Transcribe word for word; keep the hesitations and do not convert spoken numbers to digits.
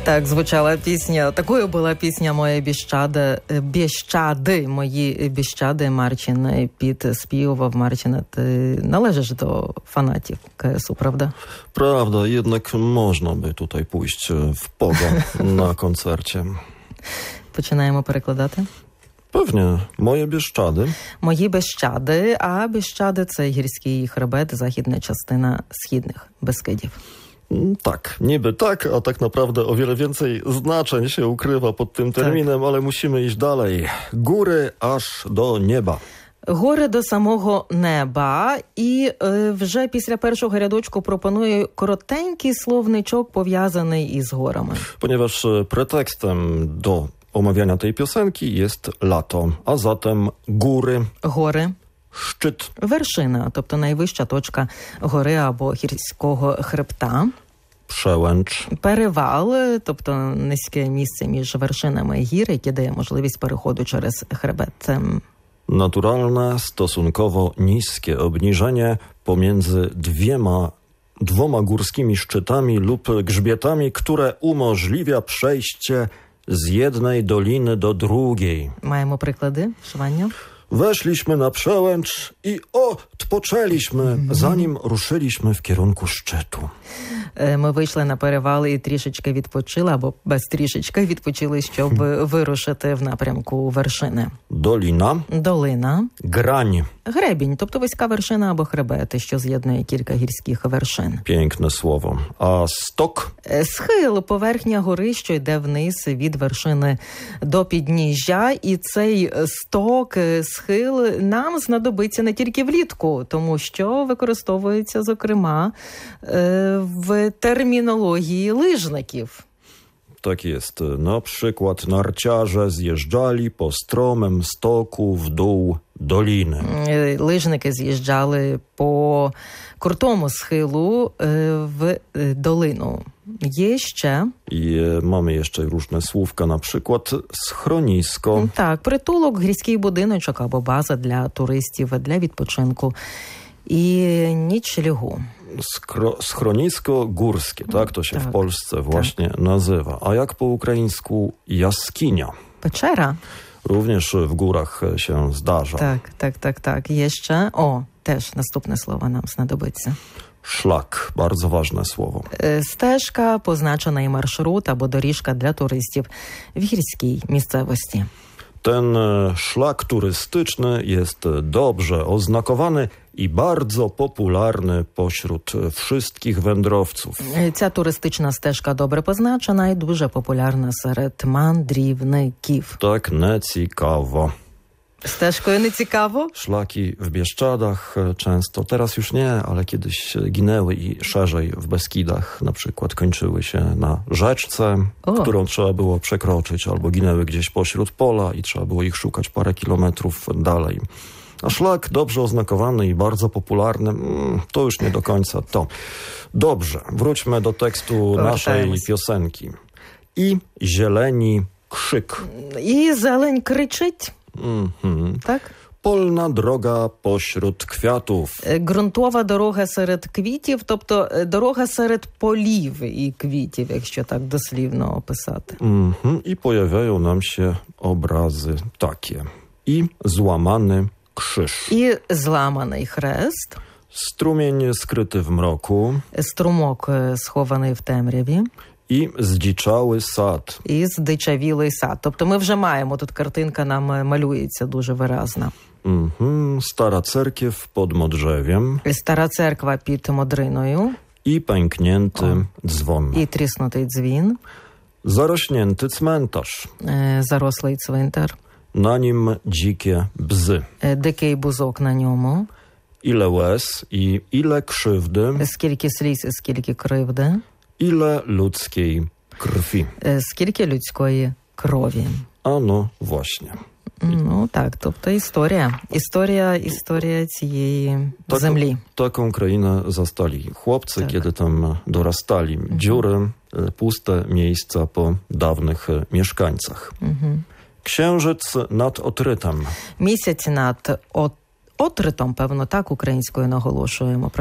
Так звучала пісня. Такою була пісня «Моє біщади», «Біщади», «Мої біщади». Марчин підспівував. Марчин, ти належиш до фанатів КСУ, правда? Prawda, jednak można by tutaj pójść w pogo na koncercie. Починаємо перекладати. Pewnie, moje Bieszczady. Мої Біщади, а Біщади – це гірський хребет, західна частина східних Бескидів. Tak, niby tak, a tak naprawdę o wiele więcej znaczeń się ukrywa pod tym terminem, tak. Ale musimy iść dalej. Góry aż do nieba. Гори до самого неба. І е, вже після першого рядочку пропоную коротенький словничок, пов'язаний із горами. Ponieważ pretekstem do omawiania tej piosenki jest lato, a zatem góry. Гори. Szczyt. Вершина, тобто найвища точка гори або гірського хребта. Przełęcz. Перевал, тобто низьке місце між вершинами гір, яке дає можливість переходу через хребет. Naturalne, stosunkowo niskie obniżenie pomiędzy dwiema, dwoma górskimi szczytami lub grzbietami, które umożliwia przejście z jednej doliny do drugiej. Маємо приклади вшивання. Weszliśmy na przełęcz i odpoczęliśmy, mm-hmm. zanim ruszyliśmy w kierunku szczytu. Ми вийшли на перевал і трішечки відпочили, або без трішечки відпочили, щоб вирушити в напрямку вершини. Доліна. Долина. Грань. Гребінь, тобто вузька вершина або хребет, що з'єднує кілька гірських вершин. Piękne słowo. A stok? Схил, поверхня гори, що йде вниз від вершини до підніжжя. І цей сток, схил нам знадобиться не тільки влітку, тому що використовується, зокрема, w terminologii lyżników. Tak jest. Na przykład narciarze zjeżdżali po stromym stoku w dół doliny. Лижники з'їжджали по крутому схилу w долину. Є ще. I mamy jeszcze różne słówka, na przykład schronisko. Так, притулок, гірський будиночок або база для туристів, для відпочинку. І нічлігу. Skro, schronisko górskie, tak to się tak, w Polsce właśnie tak. nazywa. A jak po ukraińsku jaskinia? Peczera. Również w górach się zdarza. Tak, tak, tak, tak. Jeszcze, o, też następne słowo nam znadobиться. Szlak, bardzo ważne słowo. Стежка, позначений маршрут або доріжка для туристів в гірській місцевості. Ten szlak turystyczny jest dobrze oznakowany i bardzo popularny pośród wszystkich wędrowców. Ця туристична стежка добре позначена і дуже популярна серед мандрівників. Tak, nie ciekawo. Стежкою не цікаво? Szlaki w Bieszczadach często, teraz już nie, ale kiedyś ginęły i szerzej w Beskidach na przykład kończyły się na rzeczce, o. którą trzeba było przekroczyć, albo ginęły gdzieś pośród pola i trzeba było ich szukać parę kilometrów dalej. A szlak dobrze oznakowany i bardzo popularny, to już nie do końca to. Dobrze, wróćmy do tekstu naszej piosenki. I zieleni krzyk. I zeleń kryczить. Mm-hmm. Tak? Polna droga pośród kwiatów. Ґрунтова дорога серед квітів, тобто дорога серед полів і квітів, якщо так дослівно описати. Mm-hmm. I pojawiają nam się obrazy takie. I złamany krzyż. І зламаний хрест. Strumień skryty w mroku. Струмок схований в темряві. І зді-чалий сад. І здичавілий сад. Тобто ми вже маємо, тут картинка нам малюється дуже виразно. Mm-hmm. Stara cerkiew pod modrzewiem. Стара церква під Модриною. I pęknięty О. dzwon. І тріснутий дзвін. Zarośnięty cmentarz. Е, зарослий цвинтар. Na nim dzikie bzy. Е, дикий бузок на ньому. Ile łez i ile krzywdy. Скільки сліз і скільки кривди. Ile ludzkiej krwi. Е, скільки людської крові. A no właśnie. Ну так, тобто історія. Історія, історія цієї taką, землі. Taką krainę zastali chłopcy, tak. kiedy tam dorastali. Mhm. Dziury, puste miejsca po dawnych mieszkańcach. Mhm. Księżyc nad Otrytem. Місяць над Отритом, певно, так українською наголошуємо.